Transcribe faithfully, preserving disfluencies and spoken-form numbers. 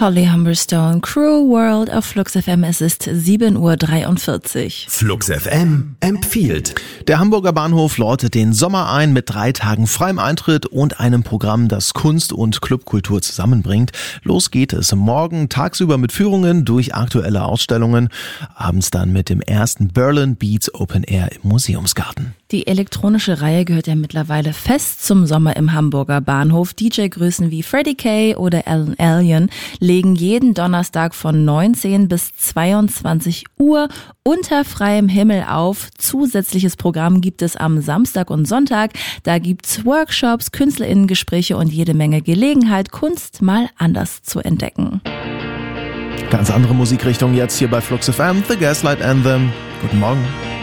Holly Humberstone, Cruel World auf Flux F M. Es ist sieben Uhr dreiundvierzig. Flux F M empfiehlt. Der Hamburger Bahnhof läutet den Sommer ein mit drei Tagen freiem Eintritt und einem Programm, das Kunst und Clubkultur zusammenbringt. Los geht es morgen tagsüber mit Führungen durch aktuelle Ausstellungen, abends dann mit dem ersten Berlin Beats Open Air im Museumsgarten. Die elektronische Reihe gehört ja mittlerweile fest zum Sommer im Hamburger Bahnhof. D J-Größen wie Freddie Kay oder Alan Alien legen jeden Donnerstag von neunzehn bis zweiundzwanzig Uhr unter freiem Himmel auf. Zusätzliches Programm gibt es am Samstag und Sonntag. Da gibt's Workshops, KünstlerInnen-Gespräche und jede Menge Gelegenheit, Kunst mal anders zu entdecken. Ganz andere Musikrichtung jetzt hier bei Flux F M, The Gaslight Anthem. Guten Morgen.